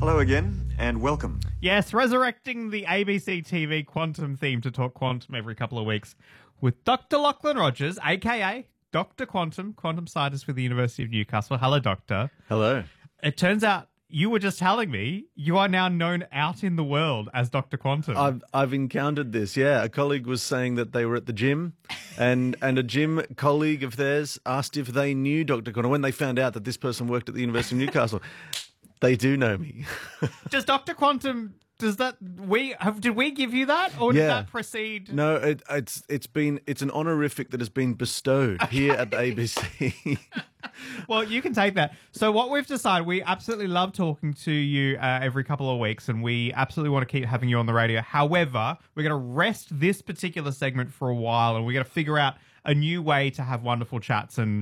Hello again, and welcome. Yes, resurrecting the ABC TV quantum theme to talk quantum every couple of weeks with Dr. Lachlan Rogers, a.k.a. Dr. Quantum, quantum scientist with the University of Newcastle. Hello, Doctor. Hello. It turns out you were just telling me you are now known out in the world as Dr. Quantum. I've encountered this, yeah. A colleague was saying that they were at the gym and a gym colleague of theirs asked if they knew Dr. Quantum. When they found out that this person worked at the University of Newcastle, they do know me. Does Dr. Quantum... did we give you that, or did that precede? No, it's an honorific that has been bestowed here at the ABC. Well, you can take that. So what we've decided, we absolutely love talking to you every couple of weeks, and we absolutely want to keep having you on the radio. However, we're going to rest this particular segment for a while, and we're going to figure out a new way to have wonderful chats and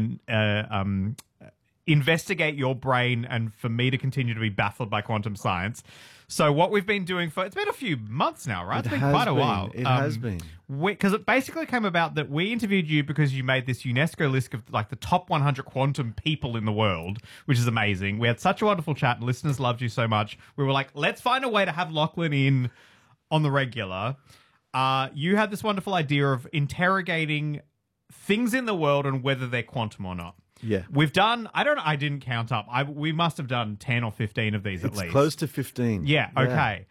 investigate your brain, and for me to continue to be baffled by quantum science. So what we've been doing it's been a few months now, right? It's been quite a while. It has been. Because it basically came about that we interviewed you because you made this UNESCO list of like the top 100 quantum people in the world, which is amazing. We had such a wonderful chat. Listeners loved you so much. We were like, let's find a way to have Lachlan in on the regular. You had this wonderful idea of interrogating things in the world and whether they're quantum or not. Yeah. We've done, I didn't count up. We must have done 10 or 15 of these at least. It's close to 15. Yeah, okay.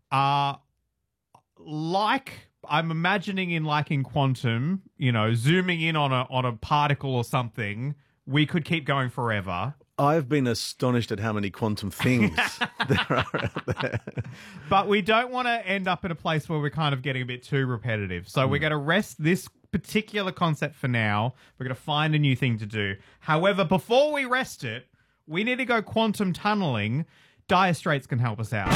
I'm imagining in quantum, zooming in on a particle or something, we could keep going forever. I've been astonished at how many quantum things there are out there. But we don't want to end up in a place where we're kind of getting a bit too repetitive. So we're going to rest this particular concept for now. We're going to find a new thing to do. However, before we rest it, we need to go quantum tunneling. Dire Straits can help us out.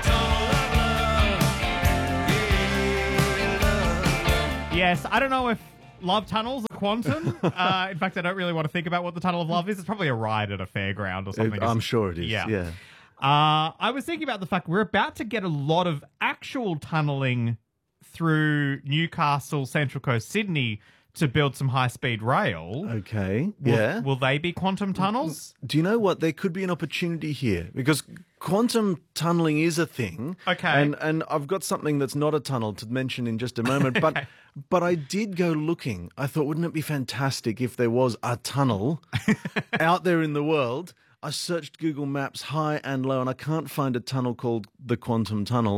Yes, I don't know if love tunnels are quantum. In fact, I don't really want to think about what the Tunnel of Love is. It's probably a ride at a fairground or something. I'm sure it is, yeah. I was thinking about the fact we're about to get a lot of actual tunneling through Newcastle, Central Coast, Sydney to build some high-speed rail. Okay, Will they be quantum tunnels? Do you know what? There could be an opportunity here because quantum tunneling is a thing. Okay. And I've got something that's not a tunnel to mention in just a moment. But I did go looking. I thought, wouldn't it be fantastic if there was a tunnel out there in the world? I searched Google Maps high and low, and I can't find a tunnel called the Quantum Tunnel.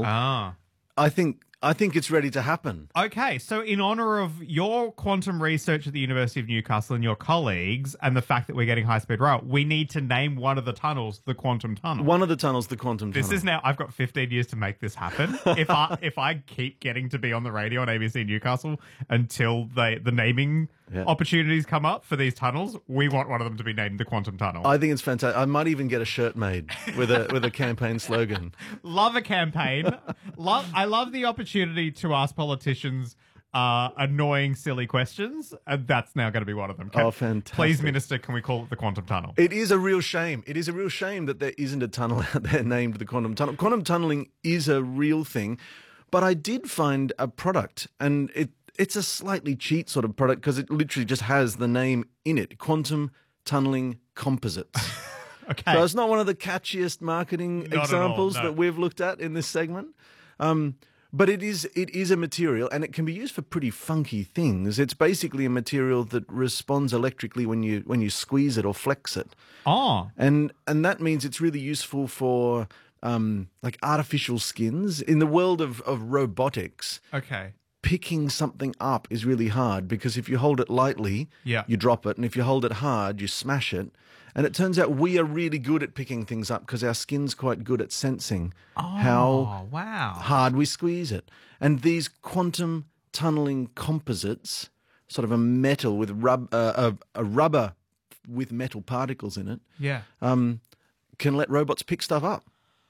I think it's ready to happen. Okay, so in honor of your quantum research at the University of Newcastle and your colleagues and the fact that we're getting high-speed rail, we need to name one of the tunnels the Quantum Tunnel. One of the tunnels, the Quantum Tunnel. This is now, I've got 15 years to make this happen. If I keep getting to be on the radio on ABC Newcastle until the naming opportunities come up for these tunnels, we want one of them to be named the Quantum Tunnel. I think it's fantastic. I might even get a shirt made with a campaign slogan. Love a campaign. I love the opportunity to ask politicians annoying, silly questions, and that's now going to be one of them. Fantastic. Please, Minister, can we call it the Quantum Tunnel? It is a real shame. It is a real shame that there isn't a tunnel out there named the Quantum Tunnel. Quantum tunneling is a real thing, but I did find a product, and it's a slightly cheat sort of product because it literally just has the name in it, Quantum Tunneling Composites. Okay. So it's not one of the catchiest marketing examples all, no. that we've looked at in this segment. But it is a material, and it can be used for pretty funky things. It's basically a material that responds electrically when you squeeze it or flex it. Oh. And that means it's really useful for like artificial skins. In the world of robotics, Okay. picking something up is really hard because if you hold it lightly, you drop it, and if you hold it hard, you smash it. And it turns out we are really good at picking things up because our skin's quite good at sensing how hard we squeeze it. And these quantum tunneling composites, sort of a metal with a rubber with metal particles in it, can let robots pick stuff up.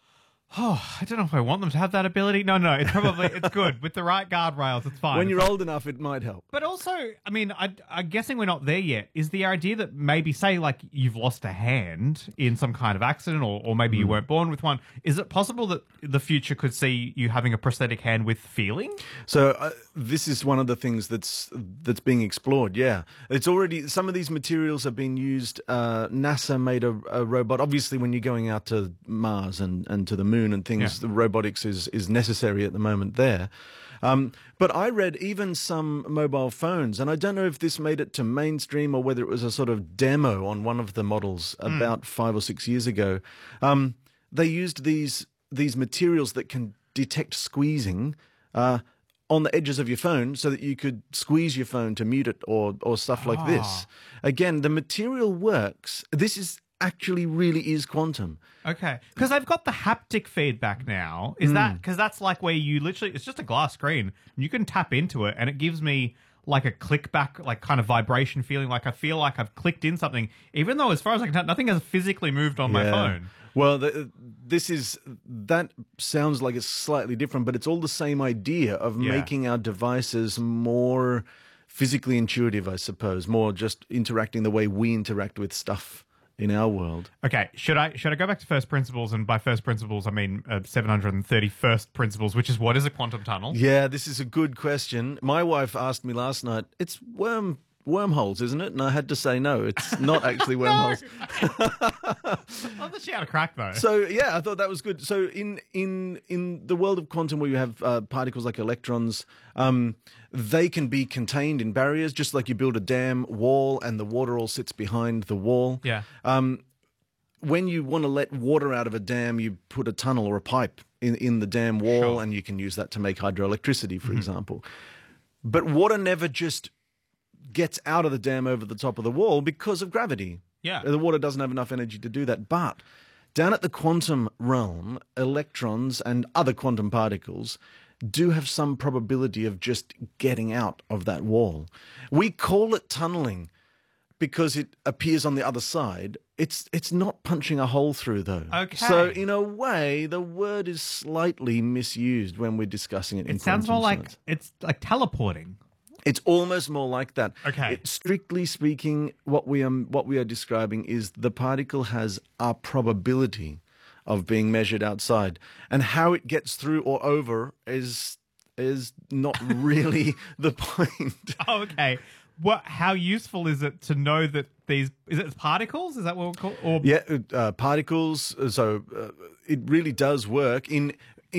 Oh, I don't know if I want them to have that ability. No, it's it's good. With the right guardrails, it's fine. When you're old enough, it might help. But also, I mean, I'm guessing we're not there yet. Is the idea that maybe, say, like you've lost a hand in some kind of accident, or maybe you weren't born with one, is it possible that the future could see you having a prosthetic hand with feeling? So this is one of the things that's being explored. Yeah, it's already, some of these materials have been used. NASA made a robot. Obviously, when you're going out to Mars and to the moon and things, the robotics is necessary at the moment there. But I read even some mobile phones, and I don't know if this made it to mainstream or whether it was a sort of demo on one of the models about 5 or 6 years ago. They used these materials that can detect squeezing on the edges of your phone so that you could squeeze your phone to mute it or stuff like this. Again, the material works. This is actually really is quantum. Okay. Because they've got the haptic feedback now. Is that, because that's like where you literally, it's just a glass screen and you can tap into it and it gives me like a click back, like kind of vibration feeling, like I feel like I've clicked in something, even though as far as I can tell, nothing has physically moved on my phone. Well, that sounds like it's slightly different, but it's all the same idea of making our devices more physically intuitive, I suppose, more just interacting the way we interact with stuff in our world. Okay, should I go back to first principles? And by first principles, I mean 731st principles, which is, what is a quantum tunnel? Yeah, this is a good question. My wife asked me last night, it's wormholes, isn't it? And I had to say no, it's not actually wormholes. I love that she had a crack, though. So, yeah, I thought that was good. So in the world of quantum, where you have particles like electrons, they can be contained in barriers, just like you build a dam wall and the water all sits behind the wall. Yeah. When you want to let water out of a dam, you put a tunnel or a pipe in the dam wall, and you can use that to make hydroelectricity, for example. But water never just gets out of the dam over the top of the wall because of gravity. Yeah. The water doesn't have enough energy to do that. But down at the quantum realm, electrons and other quantum particles do have some probability of just getting out of that wall. We call it tunneling because it appears on the other side. It's not punching a hole through, though. Okay. So in a way, the word is slightly misused when we're discussing it in quantum sounds more like science. it's like teleporting. It's almost more like that. Okay. Strictly speaking, what we are describing is the particle has a probability of being measured outside, and how it gets through or over is not really the point. Oh, okay. How useful is it to know that is it particles? Is that what we're called? Or... Yeah, particles. So it really does work in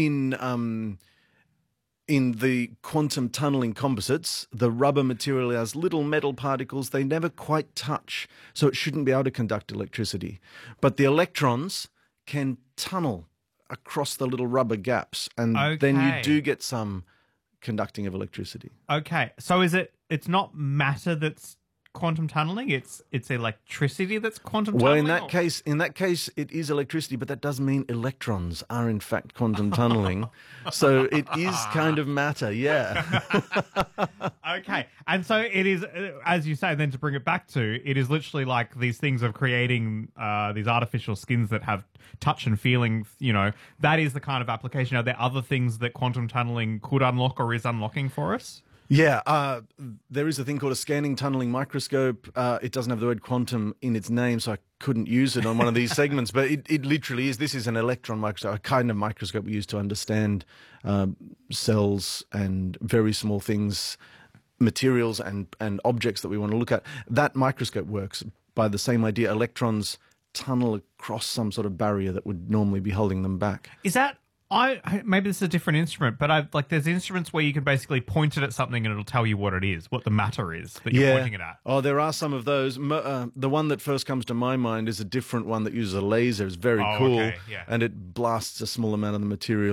the quantum tunneling composites. The rubber material has little metal particles. They never quite touch, so it shouldn't be able to conduct electricity. But the electrons can tunnel across the little rubber gaps, and then you do get some conducting of electricity. Okay, so it's not matter that's quantum tunneling, it's electricity that's quantum tunneling? Well, in that case, it is electricity, but that does mean electrons are in fact quantum tunneling. So it is kind of matter, yeah. Okay, and so it is, as you say, then to bring it back to, it is literally like these things of creating these artificial skins that have touch and feeling, that is the kind of application. Are there other things that quantum tunneling could unlock or is unlocking for us? Yeah, there is a thing called a scanning tunneling microscope. It doesn't have the word quantum in its name, so I couldn't use it on one of these segments, but it literally is. This is an electron microscope, a kind of microscope we use to understand cells and very small things, materials and objects that we want to look at. That microscope works by the same idea. Electrons tunnel across some sort of barrier that would normally be holding them back. Is that... maybe this is a different instrument, but there's instruments where you can basically point it at something and it'll tell you what it is, what the matter is that you're pointing it at. Oh, there are some of those. The one that first comes to my mind is a different one that uses a laser. It's very cool, okay, yeah. and it blasts a small amount of the material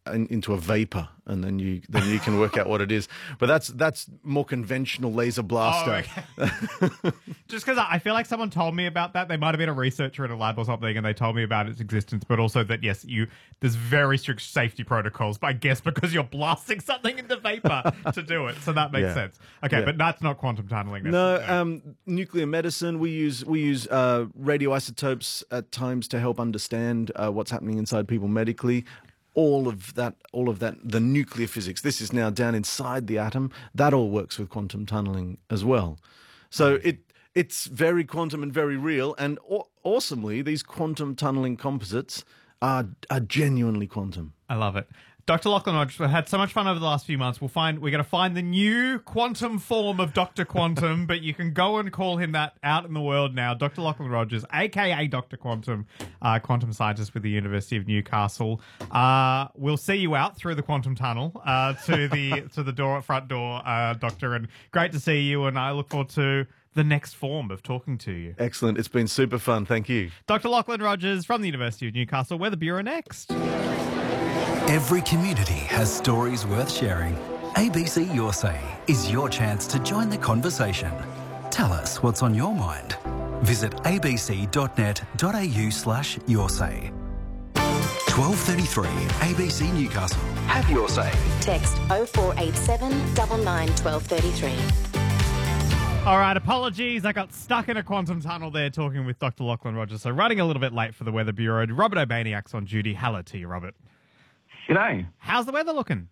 into a vapor, and then you can work out what it is. But that's more conventional laser blaster. Oh, okay. Just because I feel like someone told me about that. They might have been a researcher in a lab or something, and they told me about its existence, but also that, yes, there's very strict safety protocols, but I guess because you're blasting something into vapor to do it. So that makes sense. Okay, but that's not quantum tunneling. No, nuclear medicine, we use radioisotopes at times to help understand what's happening inside people medically. All of that, the nuclear physics, this is now down inside the atom, that all works with quantum tunneling as well. So it's very quantum and very real, and awesomely, these quantum tunneling composites are genuinely quantum. I love it. Dr. Lachlan Rogers, we've had so much fun over the last few months. We're going to find the new quantum form of Dr. Quantum, but you can go and call him that out in the world now. Dr. Lachlan Rogers, a.k.a. Dr. Quantum, quantum scientist with the University of Newcastle. We'll see you out through the quantum tunnel to the front door, Doctor, and great to see you, and I look forward to the next form of talking to you. Excellent. It's been super fun. Thank you. Dr. Lachlan Rogers from the University of Newcastle. Weather Bureau next. Every community has stories worth sharing. ABC Your Say is your chance to join the conversation. Tell us what's on your mind. Visit abc.net.au/yoursay. 12:33 ABC Newcastle. Have your say. Text 0487 99 1233. All right, apologies. I got stuck in a quantum tunnel there talking with Dr. Lachlan Rogers, so running a little bit late for the Weather Bureau. Robert O'Baniak's on duty. Hello to you, Robert. G'day. How's the weather looking?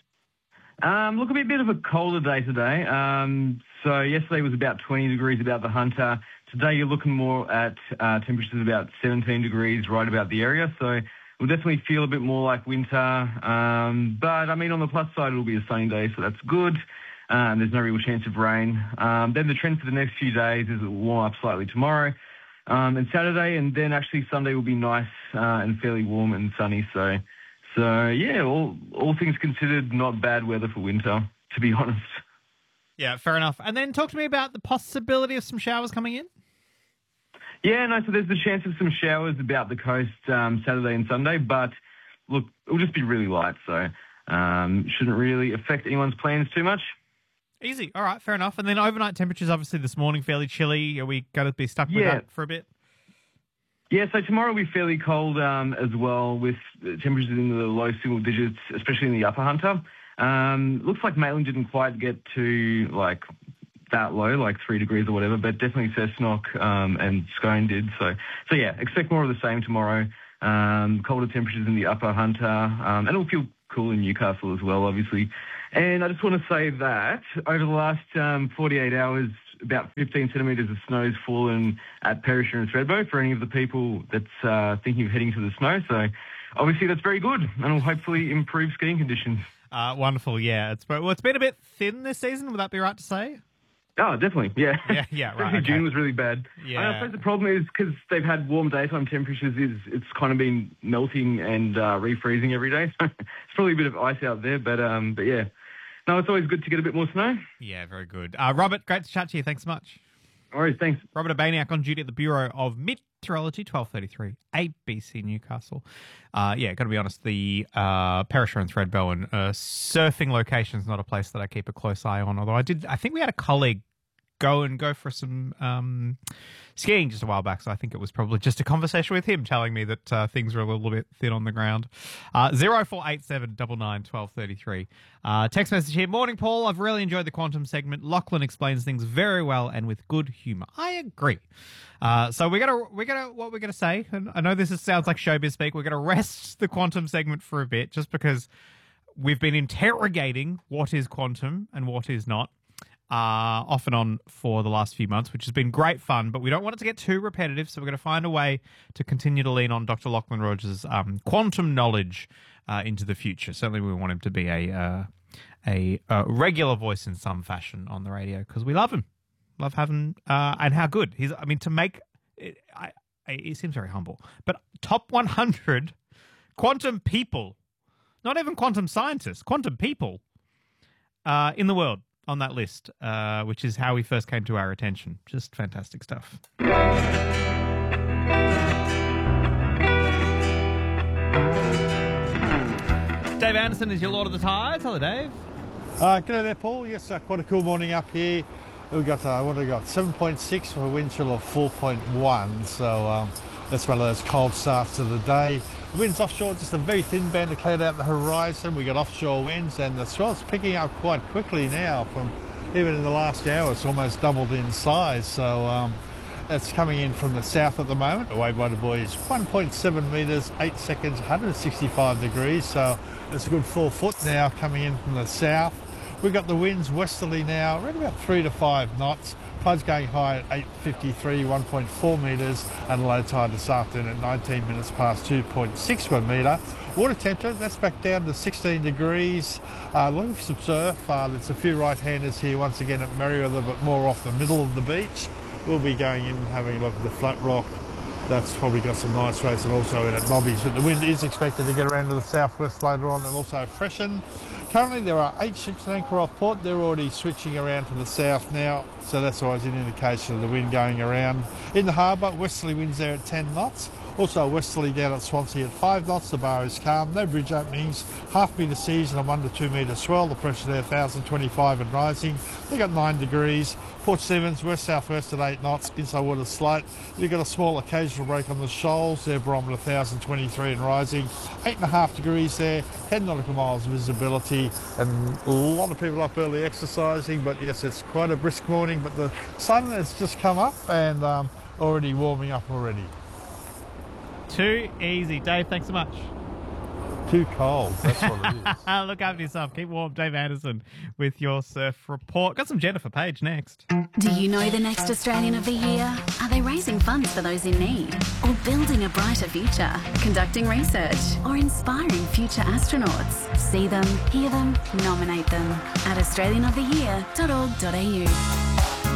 Look, a bit of a colder day today. So yesterday was about 20 degrees about the Hunter. Today you're looking more at temperatures about 17 degrees right about the area. So we'll definitely feel a bit more like winter. But, I mean, on the plus side, it'll be a sunny day, so that's good. There's no real chance of rain. Then the trend for the next few days is it will warm up slightly tomorrow and Saturday, and then actually Sunday will be nice and fairly warm and sunny. So yeah, all things considered, not bad weather for winter, to be honest. Yeah, fair enough. And then talk to me about the possibility of some showers coming in. Yeah, no, so there's the chance of some showers about the coast Saturday and Sunday, but look, it'll just be really light, so shouldn't really affect anyone's plans too much. Easy. All right, fair enough. And then overnight temperatures, obviously this morning, fairly chilly. Are we going to be stuck with that for a bit? Yeah, so tomorrow will be fairly cold as well, with temperatures in the low single digits, especially in the upper Hunter. Looks like Maitland didn't quite get to like that low, like 3 degrees or whatever, but definitely Cessnock and Scone did. So yeah, expect more of the same tomorrow. Colder temperatures in the upper Hunter, and it'll feel cool in Newcastle as well, obviously. And I just want to say that over the last 48 hours, about 15 centimetres of snow has fallen at Perisher and Thredbo for any of the people that's thinking of heading to the snow. So obviously that's very good and will hopefully improve skiing conditions. Wonderful, yeah. It's been a bit thin this season, would that be right to say? Oh, definitely, yeah. Yeah, right. Okay. June was really bad. Yeah. I suppose the problem is because they've had warm daytime temperatures, it's kind of been melting and refreezing every day. So it's probably a bit of ice out there, but yeah. No, it's always good to get a bit more snow. Yeah, very good. Robert, great to chat to you. Thanks so much. All right, thanks. Robert O'Baniak on duty at the Bureau of Meteorology, 12:33, ABC Newcastle. Got to be honest, the Perisher and Thredbo and surfing location's not a place that I keep a close eye on, although I think we had a colleague go for some skiing just a while back, so I think it was probably just a conversation with him telling me that things were a little bit thin on the ground. 0487 99 1233. Text message here. Morning, Paul. I've really enjoyed the quantum segment. Lachlan explains things very well and with good humour. I agree. So what we're gonna say, and I know sounds like showbiz speak, we're gonna rest the quantum segment for a bit just because we've been interrogating what is quantum and what is not. Off and on for the last few months, which has been great fun, but we don't want it to get too repetitive, so we're going to find a way to continue to lean on Dr. Lachlan Rogers' quantum knowledge into the future. Certainly we want him to be a regular voice in some fashion on the radio because we love him. Love having, and how good. He seems very humble, but top 100 quantum people, not even quantum scientists, quantum people in the world. On that list, which is how he first came to our attention. Just fantastic stuff. Dave Anderson is your Lord of the Tides. Hello, Dave. G'day there, Paul. Yes, quite a cool morning up here. We've got, 7.6 for a wind chill of 4.1. So that's one of those cold starts of the day. The wind's offshore, just a very thin band of cloud out the horizon. We got offshore winds, and the swell's picking up quite quickly now. From even in the last hour, it's almost doubled in size. So it's coming in from the south at the moment. The wave by the buoy is 1.7 metres, 8 seconds, 165 degrees. So it's a good 4 foot now coming in from the south. We've got the winds westerly now, around about 3 to 5 knots. Tide's going high at 8.53, 1.4 metres, and low tide this afternoon at 19 minutes past 2.61 metre. Water temperature, that's back down to 16 degrees. Looking for some surf. There's a few right-handers here once again at Merriweather, but more off the middle of the beach. We'll be going in and having a look at the flat rock. That's probably got some nice rates, and also in at Nobbies. But the wind is expected to get around to the southwest later on and also freshen. Currently there are 8 ships at anchor off port. They're already switching around to the south now, so that's always an indication of the wind going around. In the harbour, westerly winds there at 10 knots. Also westerly down at Swansea at 5 knots. The bar is calm, no bridge openings, half-metre seas and a 1 to 2 metre swell. The pressure there 1,025 and rising. They've got 9 degrees. Port Stephens, west-southwest at 8 knots. Inside water slight. You've got a small occasional break on the shoals. Their barometer 1,023 and rising. 8.5 degrees there, 10 nautical miles visibility, and a lot of people up early exercising. But yes, it's quite a brisk morning, but the sun has just come up and already warming up already. Too easy. Dave, thanks so much. Too cold, that's what it is. Look after yourself. Keep warm. Dave Anderson with your surf report. Got some Jennifer Page next. Do you know the next Australian of the Year? Are they raising funds for those in need? Or building a brighter future? Conducting research? Or inspiring future astronauts? See them, hear them, nominate them at australianoftheyear.org.au.